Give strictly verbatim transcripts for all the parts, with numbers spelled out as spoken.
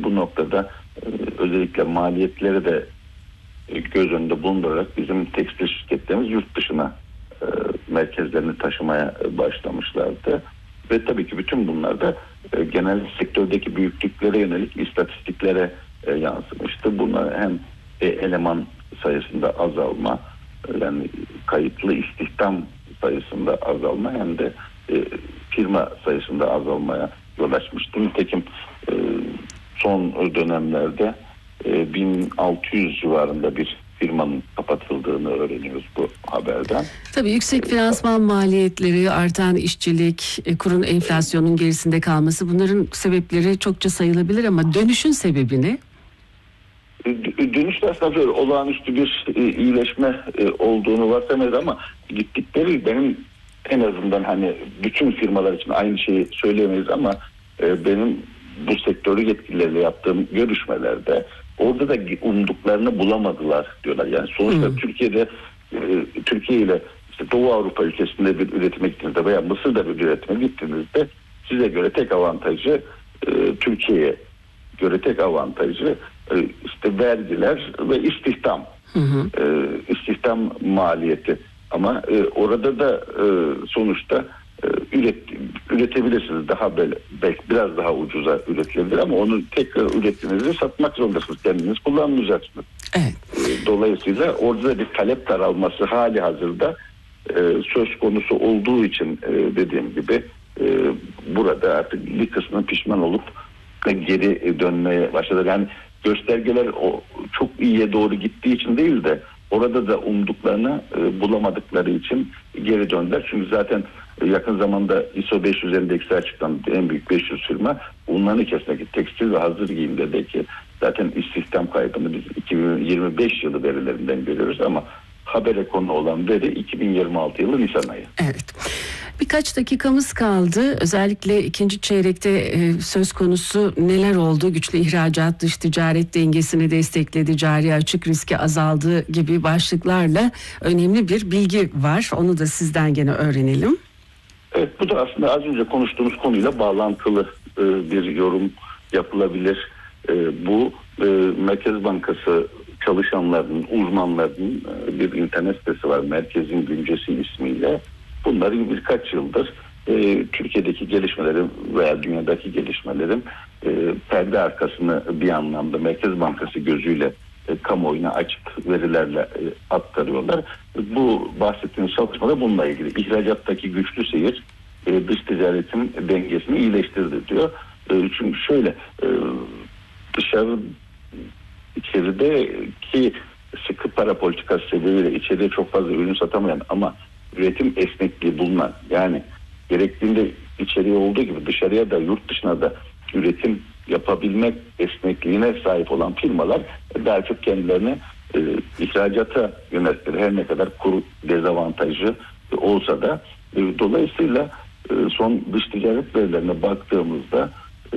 bu noktada e, özellikle maliyetleri de e, göz önünde bulundurarak bizim tekstil şirketlerimiz yurt dışına e, merkezlerini taşımaya başlamışlardı. Ve tabii ki bütün bunlar da e, genel sektördeki büyüklüklere yönelik istatistiklere e, yansımıştı. Buna hem e, eleman sayısında azalma, yani kayıtlı istihdam sayısında azalma hem de e, firma sayısında azalmaya yol açmıştı. Nitekim e, son dönemlerde e, bin altı yüz civarında bir firmanın kapatıldığını öğreniyoruz bu haberden. Tabii yüksek finansman maliyetleri, artan işçilik, kurun enflasyonun gerisinde kalması, bunların sebepleri çokça sayılabilir ama dönüşün sebebi ne? Dönüşte aslında böyle olağanüstü bir iyileşme olduğunu varsamayız ama gittikleri, benim en azından hani bütün firmalar için aynı şeyi söyleyemeyiz ama benim bu sektörü yetkilileriyle yaptığım görüşmelerde orada da umduklarını bulamadılar diyorlar. Yani sonuçta hmm. Türkiye'de Türkiye ile işte Doğu Avrupa ülkesinde bir üretime gittiğinizde veya Mısır'da bir üretime gittiğinizde size göre tek avantajı Türkiye'ye göre tek avantajı işte vergiler ve istihdam. Hı hı. İstihdam maliyeti. Ama orada da sonuçta üret, üretebilirsiniz. Daha böyle belki biraz daha ucuza üretilebilir ama onu tekrar ürettiğinizde satmak zorundasınız. Kendiniz kullanmayacaksınız. Evet. Dolayısıyla orada da bir talep daralması hali hazırda söz konusu olduğu için dediğim gibi burada artık bir kısmı pişman olup geri dönmeye başladı. Yani göstergeler o çok iyiye doğru gittiği için değil de orada da umduklarını e, bulamadıkları için geri döndüler. Çünkü zaten yakın zamanda I S O beş yüz endeksi açıklandı. En büyük beş yüz firma bunların içerisindeki tekstil ve hazır giyimdeki zaten istihdam kaybını biz iki bin yirmi beş yılı verilerinden görüyoruz ama habere konu olan veri iki bin yirmi altı yılı Nisan ayı. Evet. Birkaç dakikamız kaldı. Özellikle ikinci çeyrekte e, söz konusu neler oldu? Güçlü ihracat, dış ticaret dengesini destekledi, cari açık riski azaldı gibi başlıklarla önemli bir bilgi var. Onu da sizden gene öğrenelim. Evet, bu da aslında az önce konuştuğumuz konuyla bağlantılı e, bir yorum yapılabilir. E, bu e, Merkez Bankası çalışanlarının, uzmanlarının e, bir internet sitesi var. Merkezin Güncesi ismiyle. Bunların birkaç yıldır e, Türkiye'deki gelişmelerin veya dünyadaki gelişmelerin e, perde arkasını bir anlamda Merkez Bankası gözüyle e, kamuoyuna açık verilerle e, aktarıyorlar. Bu bahsettiğimiz çalışmada bununla ilgili. İhracattaki güçlü seyir e, dış ticaretin dengesini iyileştirdi diyor. E, çünkü şöyle e, dışarı içerideki sıkı para politikası sebebiyle içeriye çok fazla ürün satamayan ama üretim esnekliği bulunan, yani gerektiğinde içeriye olduğu gibi dışarıya da yurt dışına da üretim yapabilmek esnekliğine sahip olan firmalar daha çok kendilerini e, ihracata yönelttiler. Her ne kadar kur dezavantajı olsa da e, dolayısıyla e, son dış ticaret verilerine baktığımızda e,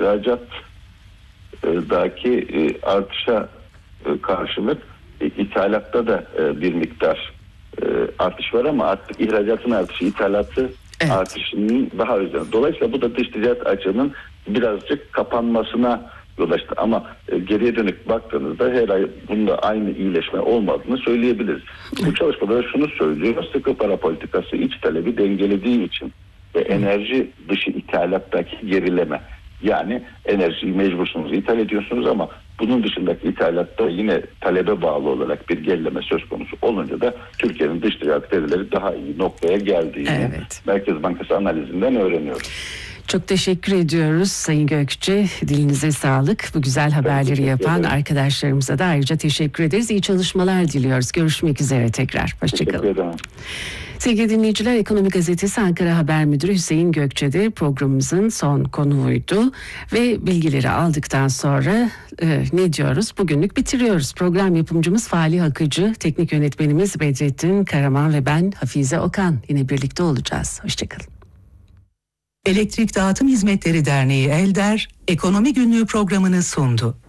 ihracattaki e, artışa e, karşılık e, ithalatta da e, bir miktar e, artış var ama artık ihracatın artışı, ithalatı evet. artışının daha üzerinde. Dolayısıyla bu da dış ticaret açığının birazcık kapanmasına yol açtı. Ama e, geriye dönük baktığınızda her ay bunda aynı iyileşme olmadığını söyleyebiliriz. Bu çalışmada şunu söylüyor. Sıkı para politikası iç talebi dengelediği için ve enerji dışı ithalattaki gerileme. Yani enerjiyi mecbursunuz ithal ediyorsunuz ama bunun dışındaki ithalatta yine talebe bağlı olarak bir gerileme söz konusu olunca da Türkiye'nin dış ticaret verileri daha iyi noktaya geldiğini evet. Merkez Bankası analizinden öğreniyoruz. Çok teşekkür ediyoruz Sayın Gökçe. Dilinize sağlık. Bu güzel haberleri yapan arkadaşlarımıza da ayrıca teşekkür ederiz. İyi çalışmalar diliyoruz. Görüşmek üzere tekrar. Hoşçakalın. Sevgili dinleyiciler, Ekonomi Gazetesi Ankara Haber Müdürü Hüseyin Gökçe de programımızın son konuğuydu. Ve bilgileri aldıktan sonra e, ne diyoruz? Bugünlük bitiriyoruz. Program yapımcımız Falih Akıcı, teknik yönetmenimiz Bedrettin Karaman ve ben Hafize Okan. Yine birlikte olacağız. Hoşçakalın. Elektrik Dağıtım Hizmetleri Derneği Elder, Ekonomi Günlüğü programını sundu.